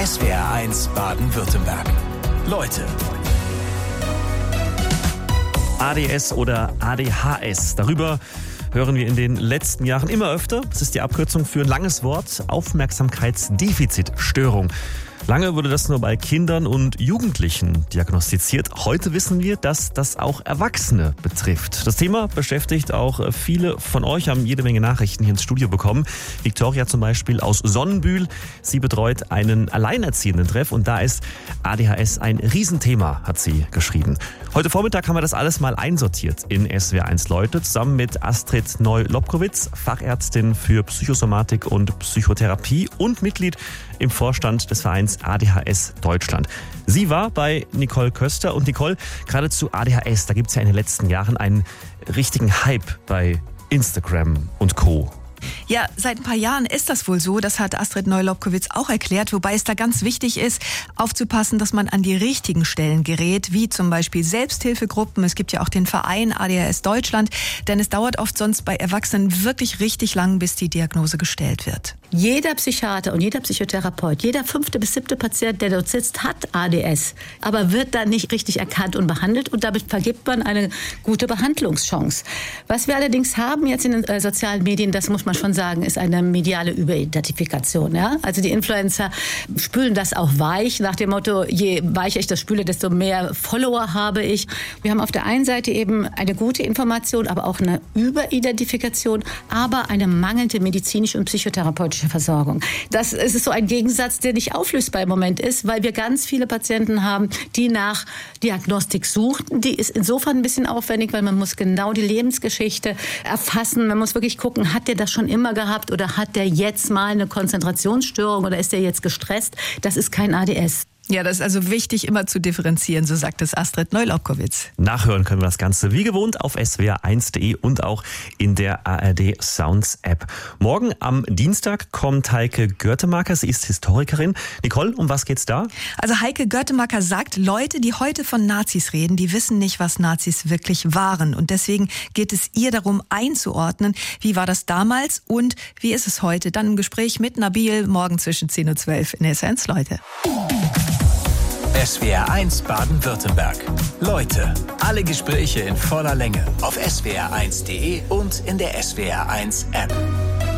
SWR1 Baden-Württemberg. Leute. ADS oder ADHS. Darüber hören wir in den letzten Jahren immer öfter. Das ist die Abkürzung für ein langes Wort: Aufmerksamkeitsdefizitstörung. Lange wurde das nur bei Kindern und Jugendlichen diagnostiziert. Heute wissen wir, dass das auch Erwachsene betrifft. Das Thema beschäftigt auch viele von euch, haben jede Menge Nachrichten hier ins Studio bekommen. Victoria zum Beispiel aus Sonnenbühl. Sie betreut einen alleinerziehenden Treff und da ist ADHS ein Riesenthema, hat sie geschrieben. Heute Vormittag haben wir das alles mal einsortiert in SWR1 Leute, zusammen mit Astrid Neu-Lobkowitz, Fachärztin für Psychosomatik und Psychotherapie und Mitglied im Vorstand des Vereins ADHS Deutschland. Sie war bei Nicole Köster und Nicole, gerade zu ADHS, da gibt es ja in den letzten Jahren einen richtigen Hype bei Instagram und Co. Ja, seit ein paar Jahren ist das wohl so. Das hat Astrid Neu-Lobkowitz auch erklärt, wobei es da ganz wichtig ist, aufzupassen, dass man an die richtigen Stellen gerät, wie zum Beispiel Selbsthilfegruppen. Es gibt ja auch den Verein ADHS Deutschland, denn es dauert oft sonst bei Erwachsenen wirklich richtig lang, bis die Diagnose gestellt wird. Jeder Psychiater und jeder Psychotherapeut, jeder 5. bis 7. Patient, der dort sitzt, hat ADS, aber wird dann nicht richtig erkannt und behandelt und damit vergibt man eine gute Behandlungschance. Was wir allerdings haben jetzt in den sozialen Medien, das muss man schon sagen, ist eine mediale Überidentifikation. Ja? Also die Influencer spülen das auch weich, nach dem Motto, je weicher ich das spüle, desto mehr Follower habe ich. Wir haben auf der einen Seite eben eine gute Information, aber auch eine Überidentifikation, aber eine mangelnde medizinische und psychotherapeutische Versorgung. Das ist so ein Gegensatz, der nicht auflösbar im Moment ist, weil wir ganz viele Patienten haben, die nach Diagnostik suchen. Die ist insofern ein bisschen aufwendig, weil man muss genau die Lebensgeschichte erfassen. Man muss wirklich gucken, hat der das schon immer gehabt oder hat der jetzt mal eine Konzentrationsstörung oder ist der jetzt gestresst? Das ist kein ADS. Ja, das ist also wichtig, immer zu differenzieren, so sagt es Astrid Neu-Lobkowitz. Nachhören können wir das Ganze wie gewohnt auf swr1.de und auch in der ARD Sounds App. Morgen am Dienstag kommt Heike Görtemacker, sie ist Historikerin. Nicole, um was geht's da? Also Heike Görtemacker sagt, Leute, die heute von Nazis reden, die wissen nicht, was Nazis wirklich waren. Und deswegen geht es ihr darum, einzuordnen, wie war das damals und wie ist es heute. Dann im Gespräch mit Nabil, morgen zwischen 10 und 12 in SWR1 Leute. SWR1 Baden-Württemberg. Leute, alle Gespräche in voller Länge auf swr1.de und in der SWR1 App.